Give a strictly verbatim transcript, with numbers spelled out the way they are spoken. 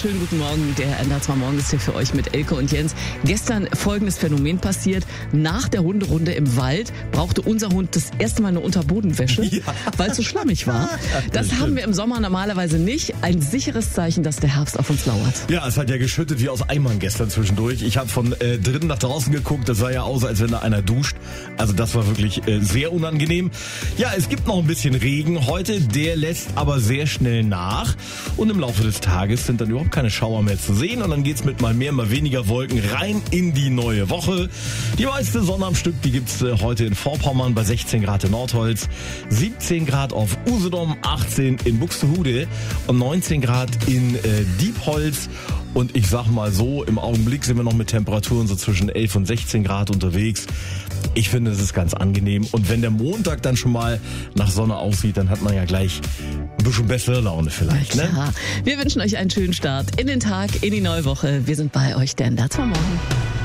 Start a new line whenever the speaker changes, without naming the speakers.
schönen guten Morgen. Der N D R zwei Morgen ist hier für euch mit Elke und Jens. Gestern folgendes Phänomen passiert. Nach der Hunderunde im Wald brauchte unser Hund das erste Mal eine Unterbodenwäsche, ja. weil es so schlammig war. Das, das haben wir im Sommer normalerweise nicht. Ein sicheres Zeichen, dass der Herbst auf uns lauert.
Ja, es hat ja geschüttet wie aus Eimern gestern zwischendurch. Ich habe von äh, drinnen nach draußen geguckt. Das sah ja aus, als wenn da einer duscht. Also das war wirklich äh, sehr unangenehm. Ja, es gibt noch ein bisschen Regen heute. Der lässt aber sehr schnell nach. Und im Laufe des Tages sind dann überhaupt keine Schauer mehr zu sehen. Und dann geht's mit mal mehr, mal weniger Wolken rein in die neue Woche. Die meiste Sonne am Stück, die gibt's äh, heute in Vorpommern bei sechzehn Grad in Nordholz, siebzehn Grad auf Usedom, achtzehn in Buxtehude und neunzehn Grad in äh, Diepholz. Und ich sag mal so, im Augenblick sind wir noch mit Temperaturen so zwischen elf und sechzehn Grad unterwegs. Ich finde, es ist ganz angenehm. Und wenn der Montag dann schon mal nach Sonne aussieht, dann hat man ja gleich ein bisschen bessere Laune vielleicht. Ne?
Ja, wir wünschen euch einen schönen Start in den Tag, in die neue Woche. Wir sind bei euch, der N D R zwei Morgen.